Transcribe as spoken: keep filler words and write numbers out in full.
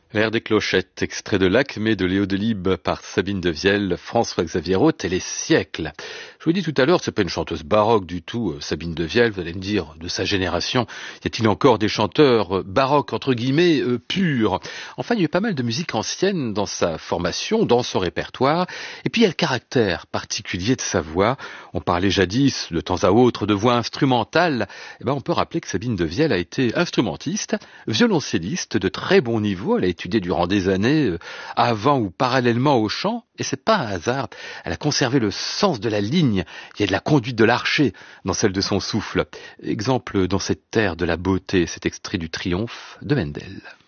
L'air des clochettes, extrait de L'Acmé de Léo Delibes par Sabine Devielle, François-Xavier Roth et les siècles. Je vous dis tout à l'heure, c'est pas une chanteuse baroque du tout, Sabine Devielle, vous allez me dire, de sa génération, y a-t-il encore des chanteurs baroques, entre guillemets, euh, purs? Enfin, il y a eu pas mal de musique ancienne dans sa formation, dans son répertoire, et puis il y a le caractère particulier de sa voix. On parlait jadis, de temps à autre, de voix instrumentale. Eh ben, on peut rappeler que Sabine Devielle a été instrumentiste, violoncelliste de très bon niveau, elle a étudié durant des années, euh, avant ou parallèlement au chant, et c'est pas un hasard. Elle a conservé le sens de la ligne, il y a de la conduite de l'archer dans celle de son souffle. Exemple dans cette terre de la beauté, cet extrait du Triomphe de Mendel.